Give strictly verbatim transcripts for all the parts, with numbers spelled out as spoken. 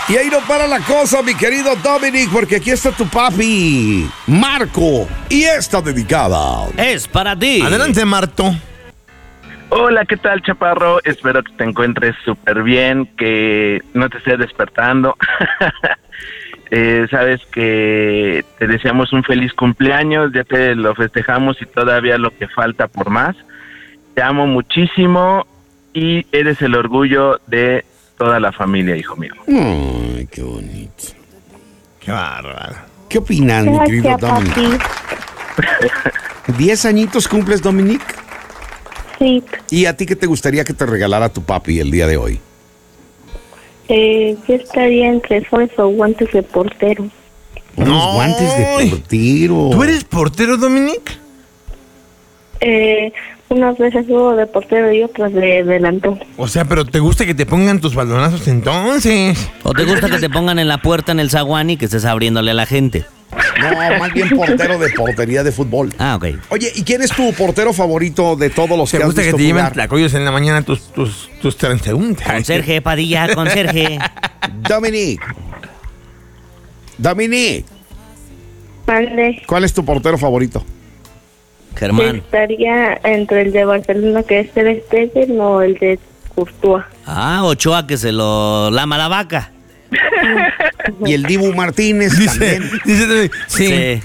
Y ahí no para la cosa, mi querido Dominic, porque aquí está tu papi, Marco, y esta dedicada es para ti. Adelante, Marto. Hola, ¿qué tal, Chaparro? Espero que te encuentres súper bien, que no te estés despertando. eh, sabes que te deseamos un feliz cumpleaños, ya te lo festejamos y todavía lo que falta por más. Te amo muchísimo y eres el orgullo de toda la familia, hijo mío. Ay, qué bonito. Qué bárbaro. ¿Qué opinas, mi querido Gracias, Dominic? papi. ¿Diez añitos cumples, Dominic? Sí, ¿Y a ti qué te gustaría que te regalara tu papi el día de hoy? eh, yo estaría entre flores o guantes de portero. Unos No. guantes de portero. ¿Tú eres portero, Dominic? Eh, unas veces juego de portero y otras de delantero. O sea, pero ¿te gusta que te pongan tus balonazos entonces? ¿O te gusta que te pongan en la puerta en el zaguán y que estés abriéndole a la gente? No, más bien portero de portería de fútbol. Ah, ok. Oye, ¿y quién es tu portero favorito de todos los ¿Te que has gusta que visto te lleven jugar? tlacoyos en la mañana tus, tus, tus transeúntes? Conserje, Padilla, conserje. Dominic. Dominic, Mande. ¿cuál es tu portero favorito? Germán. Estaría entre el de Barcelona, que es Ter Stegen, o el de Courtois. Ah, Ochoa que se lo lama la vaca. Y el Dibu Martínez Dice, también. dice, sí.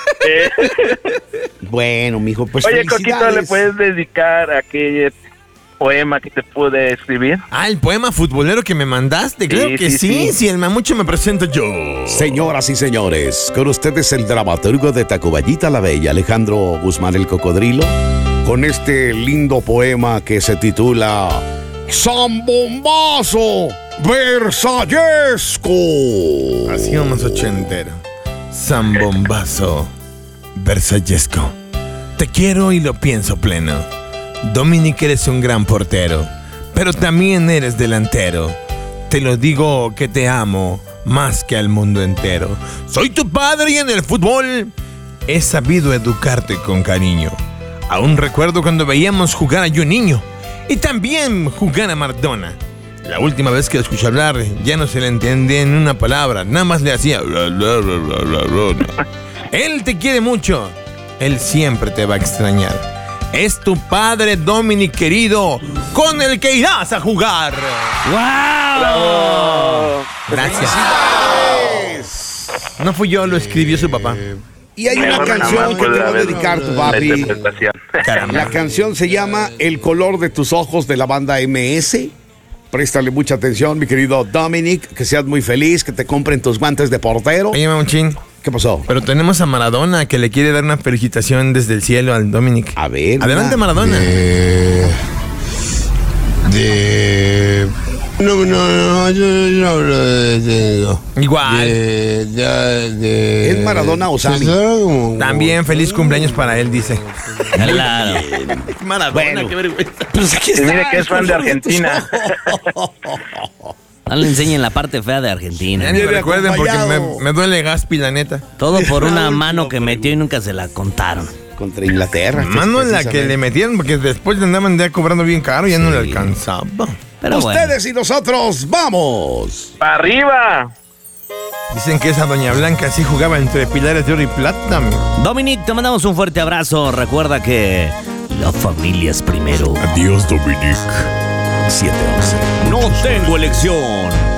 Bueno, mijo, pues Oye, Coquito, felicidades. ¿le puedes dedicar aquel poema que te pude escribir? Ah, el poema futbolero que me mandaste, claro Sí, que sí, sí, sí, sí. el mamucho me presento yo. Señoras y señores, con ustedes el dramaturgo de Tacuballita la Bella, Alejandro Guzmán el Cocodrilo, con este lindo poema que se titula San Bombazo Versallesco. Así vamos ochentero. San Bombazo Versallesco. Te quiero y lo pienso pleno. Dominic, eres un gran portero, pero también eres delantero. Te lo digo que te amo más que al mundo entero. Soy tu padre y en el fútbol he sabido educarte con cariño. Aún recuerdo cuando veíamos jugar a Yo Niño y también jugar a Maradona. La última vez que lo escuché hablar ya no se le entendía en una palabra, nada más le hacía. Él te quiere mucho, él siempre te va a extrañar. Es tu padre, Dominic querido, con el que irás a jugar. ¡Wow! Gracias. No fui yo, lo escribió su papá. Y hay una Mejor nada canción más que te puede va a haber dedicar tu una papi. interpretación. La canción se llama El color de tus ojos, de la banda eme ese. Préstale mucha atención, mi querido Dominic, que seas muy feliz, que te compren tus guantes de portero. Oye, mamuchín, ¿Qué pasó? pero tenemos a Maradona que le quiere dar una felicitación desde el cielo al Dominic. A ver. Adelante, una- Maradona. De. de no, no, no, yo no hablo de técnico. Igual. De, de, de- ¿Es Maradona o Sammy? ¿Se sabe cómo- También feliz cumpleaños para él, dice. Claro. Maradona, Bueno. qué vergüenza. Pues aquí Y mire está, que es fan de el color tus Argentina. ojos. No le enseñen la parte fea de Argentina. Ya ni me Viene recuerden porque acompañado. me, me duele Gaspi, la neta. Todo por La una última mano que metió y nunca se la contaron. Contra Inglaterra. Mano en la que precisamente. le metieron porque después le andaban ya cobrando bien caro y ya no le alcanzaba. Pero bueno. Ustedes y nosotros, ¡vamos! ¡Para arriba! Dicen que esa doña Blanca sí jugaba entre pilares de oro y plata. Dominic, te mandamos un fuerte abrazo. Recuerda que la familia es primero. Adiós, Dominic. siete once. No tengo elección.